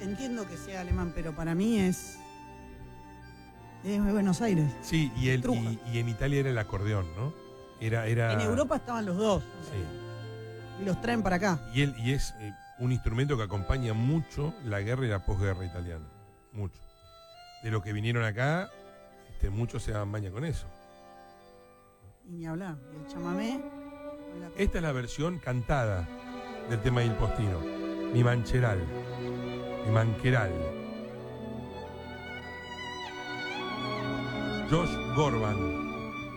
entiendo que sea alemán, pero para mí es de Buenos Aires. Sí, y en Italia era el acordeón, ¿no? Era... En Europa estaban los dos. Sí. Y los traen para acá. Y es un instrumento que acompaña mucho la guerra y la posguerra italiana. Mucho. De los que vinieron acá, muchos se dan baña con eso. Y ni hablar. Y el chamamé. Esta es la versión cantada del tema del Postino. Mi mancheral. Mi manqueral. Josh Gorban.